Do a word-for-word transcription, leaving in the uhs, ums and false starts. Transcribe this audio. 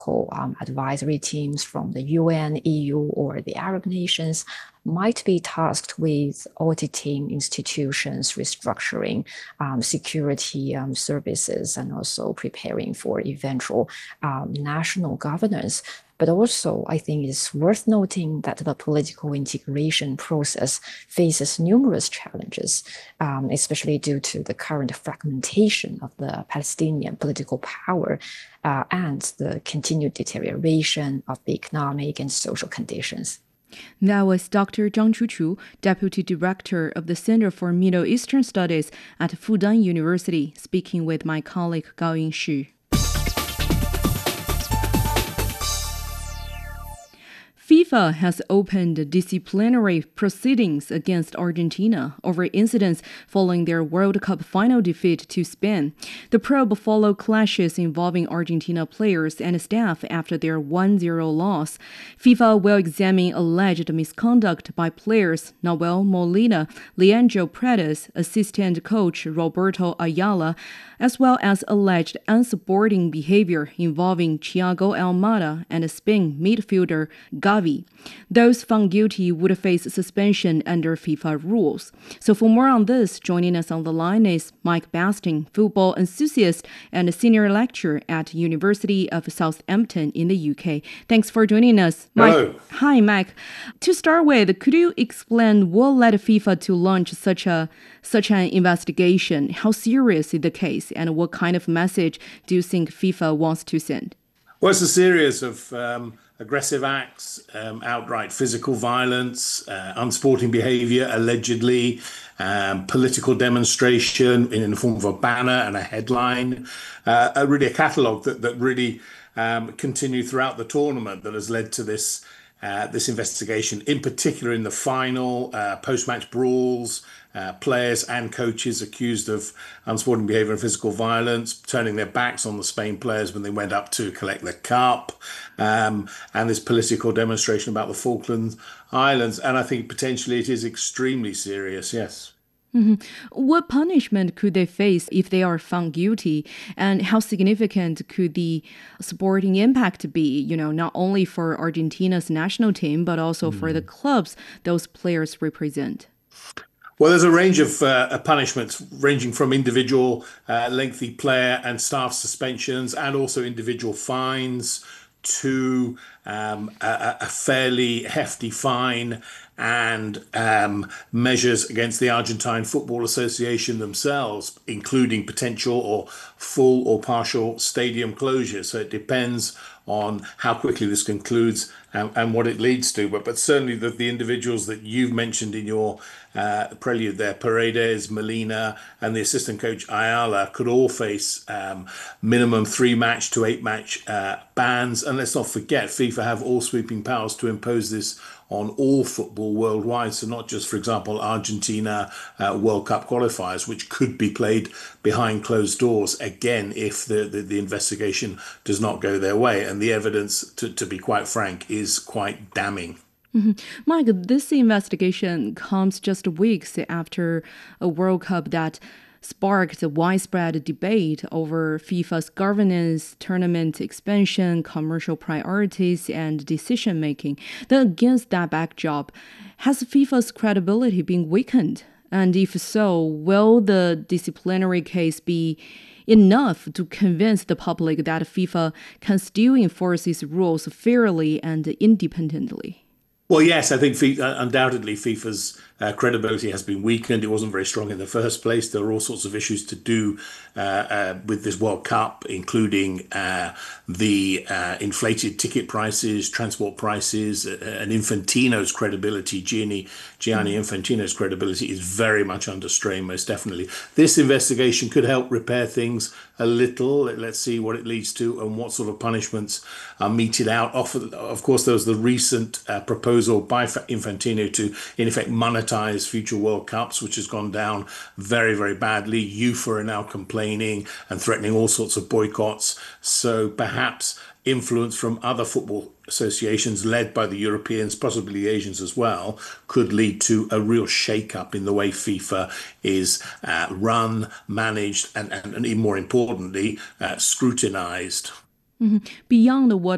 um, advisory teams from the U N, E U, or the Arab nations might be tasked with auditing institutions, restructuring um, security um, services, and also preparing for eventual um, national governance. But also, I think it's worth noting that the political integration process faces numerous challenges, um, especially due to the current fragmentation of the Palestinian political power uh, and the continued deterioration of the economic and social conditions. That was Doctor Zhang Chuchu, Deputy Director of the Center for Middle Eastern Studies at Fudan University, speaking with my colleague Gao Yingshi. FIFA has opened disciplinary proceedings against Argentina over incidents following their World Cup final defeat to Spain. The probe followed clashes involving Argentina players and staff after their one zero loss. FIFA will examine alleged misconduct by players Nahuel Molina, Leandro Paredes, assistant coach Roberto Ayala, as well as alleged unsupporting behavior involving Thiago Almada and Spain midfielder Gavi. Those found guilty would face suspension under FIFA rules. So for more on this, joining us on the line is Mike Basting, football enthusiast and senior lecturer at University of Southampton in the U K. Thanks for joining us. Hello. Mike, hi, Mike. To start with, could you explain what led FIFA to launch such a such an investigation? How serious is the case, and what kind of message do you think FIFA wants to send? Well, it's a series of um, aggressive acts, um, outright physical violence, uh, unsporting behaviour, allegedly, um, political demonstration in the form of a banner and a headline, uh, a, really a catalogue that, that really um, continued throughout the tournament that has led to this uh, this investigation, in particular in the final, uh, post-match brawls, Uh, players and coaches accused of unsporting behaviour and physical violence, turning their backs on the Spain players when they went up to collect the cup, um, and this political demonstration about the Falkland Islands. And I think potentially it is extremely serious, yes. Mm-hmm. What punishment could they face if they are found guilty? And how significant could the sporting impact be, you know, not only for Argentina's national team, but also mm. for the clubs those players represent? Well, there's a range of uh, punishments ranging from individual uh, lengthy player and staff suspensions and also individual fines to um, a, a fairly hefty fine and um, measures against the Argentine Football Association themselves, including potential or full or partial stadium closure. So it depends on how quickly this concludes and, and what it leads to. But, but certainly the, the individuals that you've mentioned in your uh, prelude there, Paredes, Molina, and the assistant coach Ayala, could all face um, minimum three match to eight match uh, bans. And let's not forget, FIFA have all sweeping powers to impose this on all football worldwide. So not just, for example, Argentina uh, World Cup qualifiers, which could be played behind closed doors, again, if the, the, the investigation does not go their way. And the evidence, to, to be quite frank, is quite damning. Mm-hmm. Mike, this investigation comes just weeks after a World Cup that sparked a widespread debate over FIFA's governance, tournament expansion, commercial priorities, and decision-making. Then against that backdrop, has FIFA's credibility been weakened? And if so, will the disciplinary case be enough to convince the public that FIFA can still enforce its rules fairly and independently? Well, yes, I think FIFA, undoubtedly FIFA's uh, credibility has been weakened. It wasn't very strong in the first place. There are all sorts of issues to do uh, uh, with this World Cup, including uh, the uh, inflated ticket prices, transport prices, uh, and Infantino's credibility, Gianni, Gianni Infantino's credibility is very much under strain, most definitely. This investigation could help repair things a little. Let's see what it leads to and what sort of punishments are meted out. Of course, there was the recent uh, proposal by Infantino to, in effect, monetize future World Cups, which has gone down very, very badly. UEFA are now complaining and threatening all sorts of boycotts. So perhaps influence from other football associations led by the Europeans, possibly the Asians as well, could lead to a real shake-up in the way FIFA is uh, run, managed, and, and, and even more importantly, uh, scrutinized. Mm-hmm. Beyond what